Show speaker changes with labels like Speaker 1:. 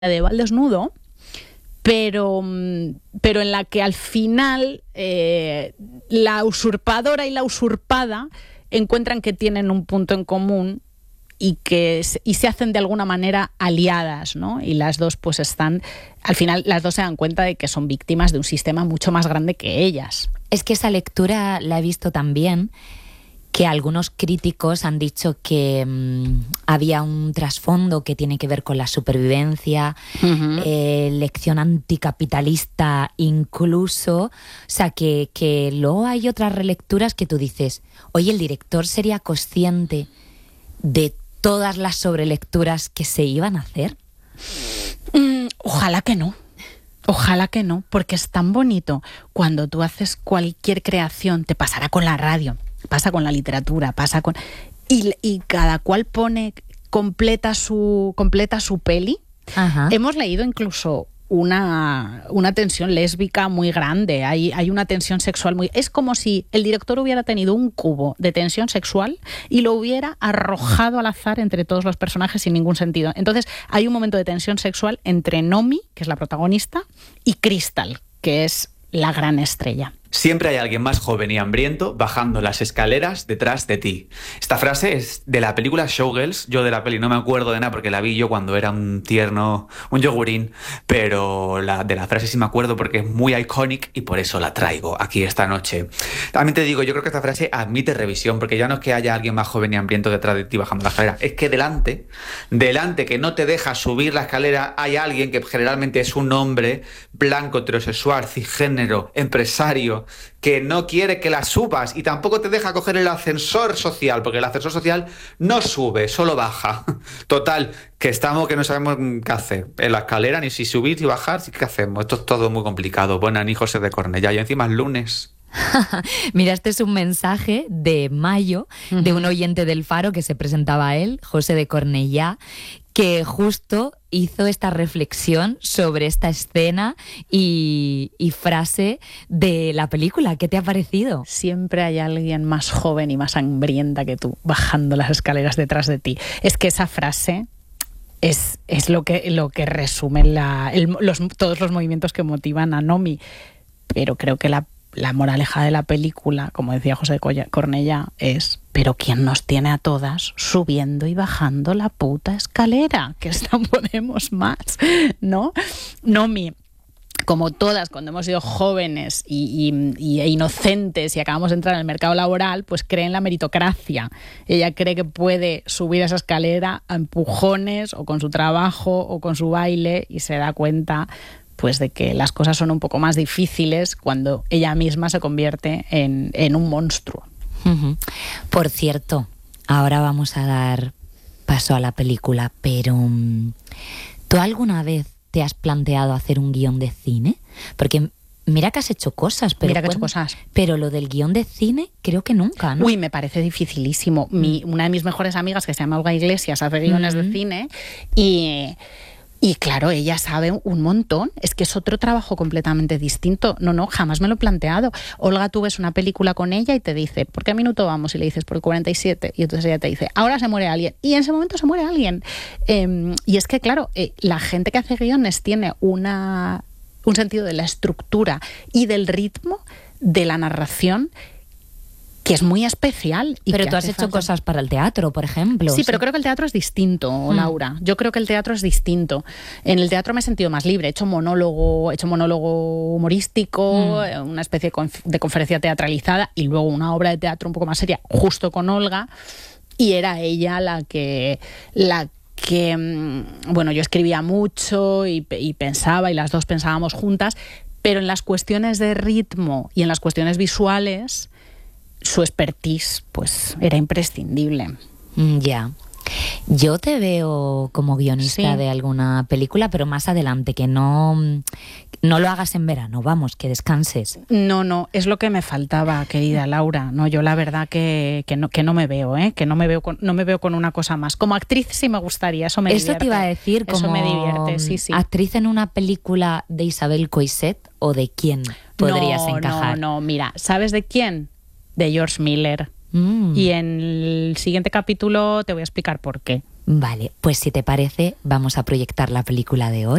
Speaker 1: de Eva al desnudo, pero en la que al final la usurpadora y la usurpada encuentran que tienen un punto en común y se hacen de alguna manera aliadas, ¿no? Y las dos pues están, al final las dos se dan cuenta de que son víctimas de un sistema mucho más grande que ellas.
Speaker 2: Es que esa lectura la he visto también, que algunos críticos han dicho que había un trasfondo que tiene que ver con la supervivencia, lección anticapitalista incluso, o sea, que luego hay otras relecturas que tú dices, oye, ¿el director sería consciente de todas las sobrelecturas que se iban a hacer?
Speaker 1: Ojalá que no. Ojalá que no, porque es tan bonito. Cuando tú haces cualquier creación, te pasará con la radio, pasa con la literatura, pasa con... Y cada cual completa su peli.
Speaker 2: Ajá.
Speaker 1: Hemos leído incluso una tensión lésbica muy grande, hay una tensión sexual muy... Es como si el director hubiera tenido un cubo de tensión sexual y lo hubiera arrojado al azar entre todos los personajes sin ningún sentido. Entonces hay un momento de tensión sexual entre Nomi, que es la protagonista, y Crystal, que es la gran estrella.
Speaker 3: Siempre hay alguien más joven y hambriento bajando las escaleras detrás de ti. Esta frase es de la película Showgirls. Yo de la peli no me acuerdo de nada porque la vi yo cuando era un tierno, un yogurín, pero de la frase sí me acuerdo porque es muy iconic y por eso la traigo aquí esta noche. También te digo, yo creo que esta frase admite revisión, porque ya no es que haya alguien más joven y hambriento detrás de ti bajando la escalera, es que delante que no te deja subir la escalera, hay alguien que generalmente es un hombre blanco, heterosexual, cisgénero, empresario, que no quiere que la subas y tampoco te deja coger el ascensor social, porque el ascensor social no sube, solo baja. Total, que no sabemos qué hacer en la escalera, ni si subir ni bajar, ¿qué hacemos? Esto es todo muy complicado. Buena ni José de Cornellá, y encima es lunes.
Speaker 2: Mira, este es un mensaje de mayo de un oyente del Faro que se presentaba a él, José de Cornellá, que justo hizo esta reflexión sobre esta escena y frase de la película. ¿Qué te ha parecido?
Speaker 1: Siempre hay alguien más joven y más hambrienta que tú bajando las escaleras detrás de ti. Es que esa frase es lo que resume todos los movimientos que motivan a Nomi. Pero creo que la moraleja de la película, como decía José Cornellá, es: pero ¿quién nos tiene a todas subiendo y bajando la puta escalera? Que esta podemos más, ¿no? Nomi, como todas, cuando hemos sido jóvenes e inocentes y acabamos de entrar en el mercado laboral, pues cree en la meritocracia. Ella cree que puede subir esa escalera a empujones o con su trabajo o con su baile, y se da cuenta pues de que las cosas son un poco más difíciles cuando ella misma se convierte en un monstruo.
Speaker 2: Por cierto, ahora vamos a dar paso a la película, pero ¿tú alguna vez te has planteado hacer un guión de cine? Porque mira que has hecho cosas, pero lo del guión de cine creo que nunca, ¿no?
Speaker 1: Uy, me parece dificilísimo. Una de mis mejores amigas, que se llama Olga Iglesias, hace guiones de cine y claro, ella sabe un montón. Es que es otro trabajo completamente distinto. No, jamás me lo he planteado. Olga, tú ves una película con ella y te dice, ¿por qué minuto vamos? Y le dices, por el 47. Y entonces ella te dice, ahora se muere alguien. Y en ese momento se muere alguien. Y es que, claro, la gente que hace guiones tiene un sentido de la estructura y del ritmo de la narración que es muy especial.
Speaker 2: Pero tú has hecho cosas para el teatro, por ejemplo.
Speaker 1: Sí, pero creo que el teatro es distinto, Laura. Yo creo que el teatro es distinto. En el teatro me he sentido más libre. He hecho monólogo humorístico, una especie de conferencia teatralizada y luego una obra de teatro un poco más seria, justo con Olga. Y era ella la que bueno, yo escribía mucho y pensaba, y las dos pensábamos juntas, pero en las cuestiones de ritmo y en las cuestiones visuales su expertise pues era imprescindible.
Speaker 2: Ya. Yo te veo como guionista de alguna película, pero más adelante, que no lo hagas en verano, vamos, que descanses.
Speaker 1: No, es lo que me faltaba, querida Laura. No, yo la verdad que no me veo, que no me veo con una cosa más. Como actriz sí me gustaría, eso me divierte.
Speaker 2: Eso te iba a decir,
Speaker 1: eso
Speaker 2: como
Speaker 1: me divierte, sí.
Speaker 2: actriz en una película de Isabel Coixet, ¿o de quién podrías encajar?
Speaker 1: No, mira, ¿sabes de quién? De George Miller. Y en el siguiente capítulo te voy a explicar por qué.
Speaker 2: Vale, pues si te parece, vamos a proyectar la película de hoy.